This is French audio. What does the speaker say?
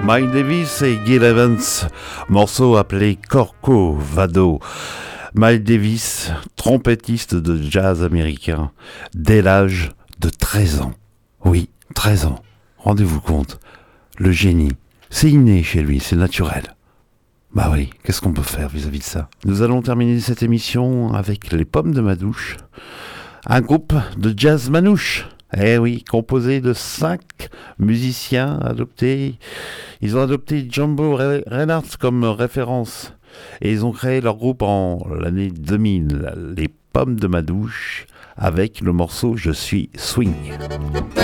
Miles Davis et Gil Evans, morceau appelé Corcovado. Miles Davis, trompettiste de jazz américain, dès l'âge de 13 ans. Oui, 13 ans. Rendez-vous compte, le génie, c'est inné chez lui, c'est naturel. Bah oui, qu'est-ce qu'on peut faire vis-à-vis de ça? Nous allons terminer cette émission avec les Pommes de Madouche, un groupe de jazz manouche. Eh oui, composé de 5 musiciens adoptés. Ils ont adopté Jumbo Reinhardt comme référence. Et ils ont créé leur groupe en l'année 2000, les Pommes de Madouche, avec le morceau Je suis swing.